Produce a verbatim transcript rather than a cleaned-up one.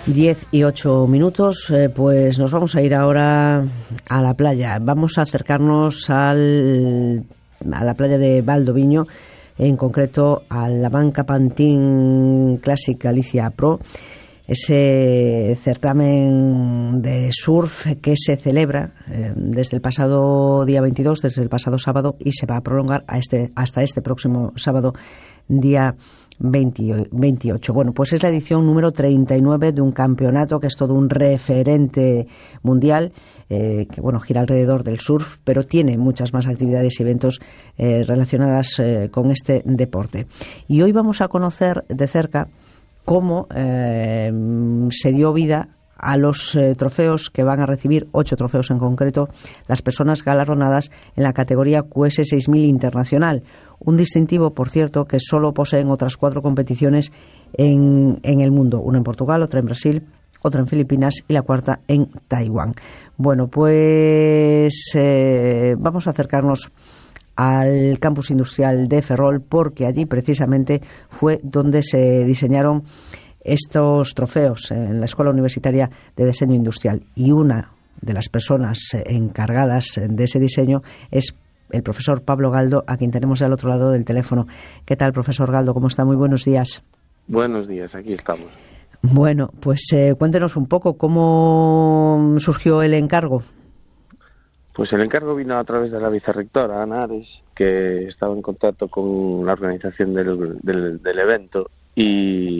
Diez y ocho minutos, eh, pues nos vamos a ir ahora a la playa. Vamos a acercarnos al, a la playa de Valdoviño, en concreto a la Banca Pantin Classic Galicia Pro, ese certamen de surf que se celebra eh, desde el pasado día veintidós, desde el pasado sábado, y se va a prolongar a este, hasta este próximo sábado, día veintiocho. Bueno, pues es la edición número treinta y nueve de un campeonato que es todo un referente mundial, eh, que bueno, gira alrededor del surf, pero tiene muchas más actividades y eventos eh, relacionadas eh, con este deporte. Y hoy vamos a conocer de cerca cómo eh, se dio vida a los eh, trofeos que van a recibir, ocho trofeos en concreto, las personas galardonadas en la categoría Q S seis mil Internacional. Un distintivo, por cierto, que solo poseen otras cuatro competiciones en, en el mundo. Una en Portugal, otra en Brasil, otra en Filipinas y la cuarta en Taiwán. Bueno, pues eh, vamos a acercarnos al campus industrial de Ferrol, porque allí precisamente fue donde se diseñaron estos trofeos en la Escuela Universitaria de Diseño Industrial, y una de las personas encargadas de ese diseño es el profesor Pablo Galdo, a quien tenemos al otro lado del teléfono. ¿Qué tal, profesor Galdo? ¿Cómo está? Muy buenos días. Buenos días, aquí estamos. Bueno, pues eh, cuéntenos un poco cómo surgió el encargo. Pues el encargo vino a través de la vicerrectora, Ana Ares, que estaba en contacto con la organización del, del, del evento, y